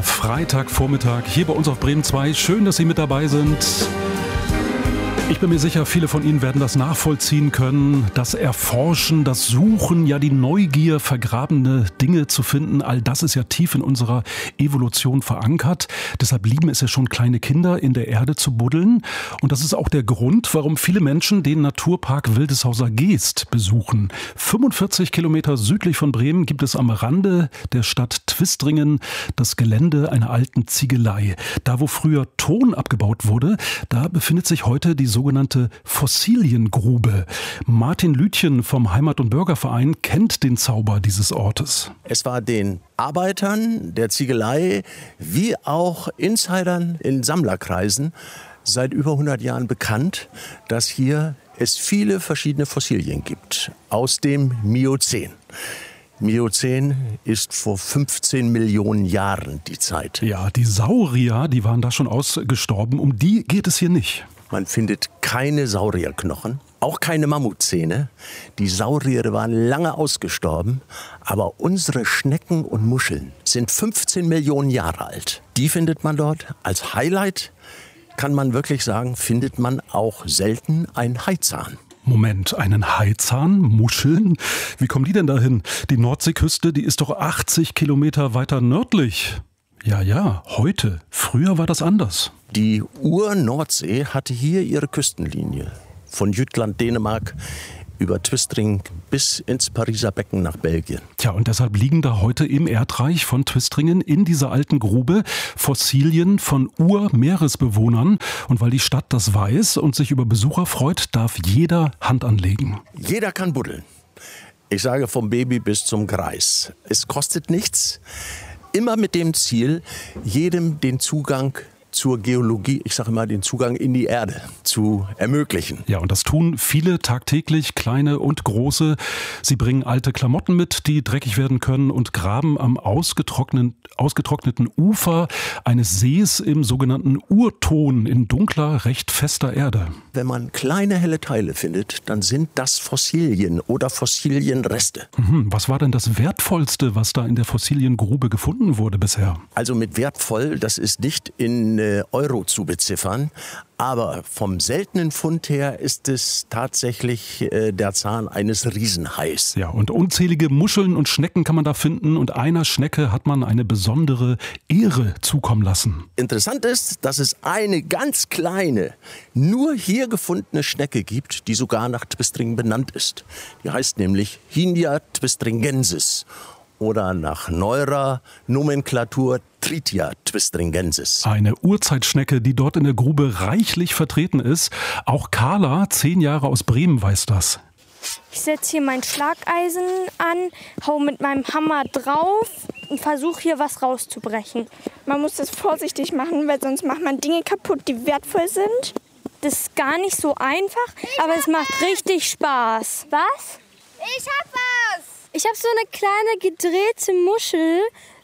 Freitagvormittag hier bei uns auf Bremen 2. Schön, dass Sie mit dabei sind. Ich bin mir sicher, viele von Ihnen werden das nachvollziehen können. Das Erforschen, das Suchen, ja die Neugier, vergrabene Dinge zu finden, all das ist ja tief in unserer Evolution verankert. Deshalb lieben es ja schon kleine Kinder, in der Erde zu buddeln. Und das ist auch der Grund, warum viele Menschen den Naturpark Wildeshauser Geest besuchen. 45 Kilometer südlich von Bremen gibt es am Rande der Stadt Twistringen das Gelände einer alten Ziegelei. Da, wo früher Ton abgebaut wurde, da befindet sich heute die sogenannte Fossiliengrube. Martin Lütjen vom Heimat- und Bürgerverein kennt den Zauber dieses Ortes. Es war den Arbeitern der Ziegelei wie auch Insidern in Sammlerkreisen seit über 100 Jahren bekannt, dass hier es viele verschiedene Fossilien gibt aus dem Miozän. Miozän ist vor 15 Millionen Jahren die Zeit. Ja, die Saurier, die waren da schon ausgestorben. Um die geht es hier nicht. Man findet keine Saurierknochen, auch keine Mammutzähne. Die Sauriere waren lange ausgestorben, aber unsere Schnecken und Muscheln sind 15 Millionen Jahre alt. Die findet man dort. Als Highlight kann man wirklich sagen, findet man auch selten einen Haizahn. Moment, einen Haizahn? Muscheln? Wie kommen die denn dahin? Die Nordseeküste, die ist doch 80 Kilometer weiter nördlich. Ja, heute. Früher war das anders. Die Ur-Nordsee hatte hier ihre Küstenlinie. Von Jütland, Dänemark, über Twistringen bis ins Pariser Becken nach Belgien. Tja, und deshalb liegen da heute im Erdreich von Twistringen in dieser alten Grube Fossilien von Urmeeresbewohnern. Und weil die Stadt das weiß und sich über Besucher freut, darf jeder Hand anlegen. Jeder kann buddeln. Ich sage vom Baby bis zum Greis. Es kostet nichts. Immer mit dem Ziel, jedem den Zugang zur Geologie, ich sage mal den Zugang in die Erde zu ermöglichen. Ja, und das tun viele tagtäglich, kleine und große. Sie bringen alte Klamotten mit, die dreckig werden können und graben am ausgetrockneten Ufer eines Sees im sogenannten Urton in dunkler, recht fester Erde. Wenn man kleine helle Teile findet, dann sind das Fossilien oder Fossilienreste. Was war denn das Wertvollste, was da in der Fossiliengrube gefunden wurde bisher? Also mit wertvoll, das ist nicht in Euro zu beziffern, aber vom seltenen Fund her ist es tatsächlich der Zahn eines Riesenhais. Ja, und unzählige Muscheln und Schnecken kann man da finden und einer Schnecke hat man eine besondere Ehre zukommen lassen. Interessant ist, dass es eine ganz kleine, nur hier gefundene Schnecke gibt, die sogar nach Twistringen benannt ist. Die heißt nämlich Hinia twistringensis. Oder nach neuerer Nomenklatur Tritia twistringensis. Eine Urzeitschnecke, die dort in der Grube reichlich vertreten ist. Auch Carla, 10 Jahre aus Bremen, weiß das. Ich setze hier mein Schlageisen an, hau mit meinem Hammer drauf und versuche hier was rauszubrechen. Man muss das vorsichtig machen, weil sonst macht man Dinge kaputt, die wertvoll sind. Das ist gar nicht so einfach, aber es macht richtig Spaß. Was? Ich hab was! Ich habe so eine kleine gedrehte Muschel,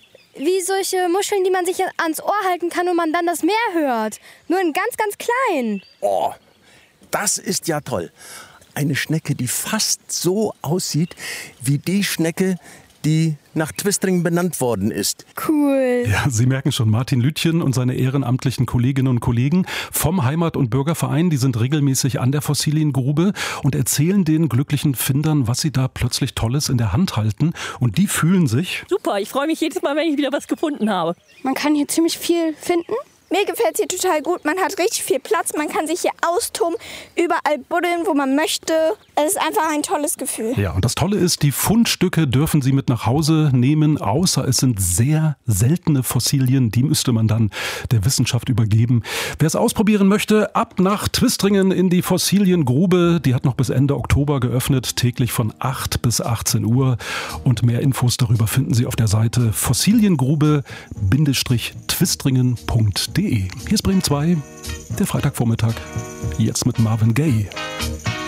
wie solche Muscheln, die man sich ans Ohr halten kann und man dann das Meer hört. Nur in ganz, ganz klein. Oh, das ist ja toll. Eine Schnecke, die fast so aussieht wie die Schnecke, die nach Twistringen benannt worden ist. Cool. Ja, Sie merken schon, Martin Lütjen und seine ehrenamtlichen Kolleginnen und Kollegen vom Heimat- und Bürgerverein, die sind regelmäßig an der Fossiliengrube und erzählen den glücklichen Findern, was sie da plötzlich Tolles in der Hand halten. Und die fühlen sich... Super, ich freue mich jedes Mal, wenn ich wieder was gefunden habe. Man kann hier ziemlich viel finden. Mir gefällt es hier total gut. Man hat richtig viel Platz. Man kann sich hier austoben, überall buddeln, wo man möchte. Es ist einfach ein tolles Gefühl. Ja, und das Tolle ist, die Fundstücke dürfen Sie mit nach Hause nehmen, außer es sind sehr seltene Fossilien. Die müsste man dann der Wissenschaft übergeben. Wer es ausprobieren möchte, ab nach Twistringen in die Fossiliengrube. Die hat noch bis Ende Oktober geöffnet, täglich von 8 bis 18 Uhr. Und mehr Infos darüber finden Sie auf der Seite fossiliengrube-twistringen.de. Hier ist Bremen 2, der Freitagvormittag, jetzt mit Marvin Gaye.